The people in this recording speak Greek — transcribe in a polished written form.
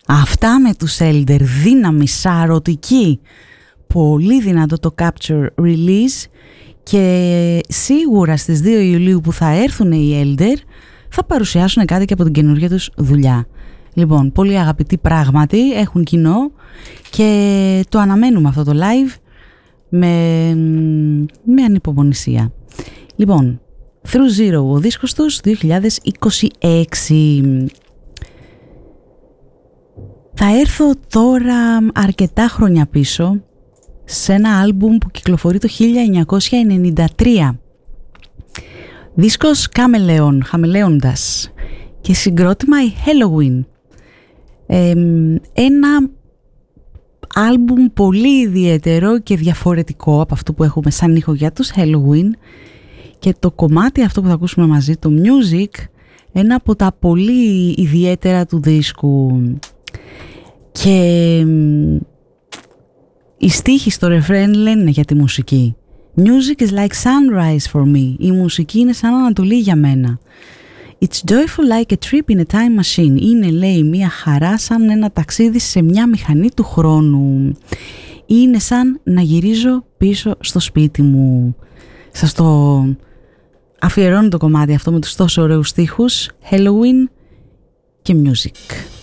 Αυτά με τους Elder, δύναμη, σαρωτική, πολύ δυνατό το Capture Release και σίγουρα στις 2 Ιουλίου που θα έρθουν οι Elder θα παρουσιάσουν κάτι και από την καινούργια τους δουλειά. Λοιπόν, πολύ αγαπητοί πράγματι, έχουν κοινό και το αναμένουμε αυτό το live με ανυπομονησία. Λοιπόν, Through Zero, ο δίσκος τους 2026. Θα έρθω τώρα αρκετά χρόνια πίσω σε ένα άλμπουμ που κυκλοφορεί το 1993. Δίσκος Χαμελέοντας και συγκρότημα η Helloween. Ένα άλμπουμ πολύ ιδιαίτερο και διαφορετικό από αυτό που έχουμε σαν ήχο για τους Helloween, και το κομμάτι αυτό που θα ακούσουμε μαζί, το Music, ένα από τα πολύ ιδιαίτερα του δίσκου. Και οι στίχοι στο ρεφρέν λένε για τη μουσική. Music is like sunrise for me. Η μουσική είναι σαν ανατολή για μένα. It's joyful like a trip in a time machine. Είναι, λέει, μια χαρά σαν ένα ταξίδι σε μια μηχανή του χρόνου. Είναι σαν να γυρίζω πίσω στο σπίτι μου. Σας το αφιερώνω το κομμάτι αυτό με τους τόσο ωραίους στίχους. Halloween και Music.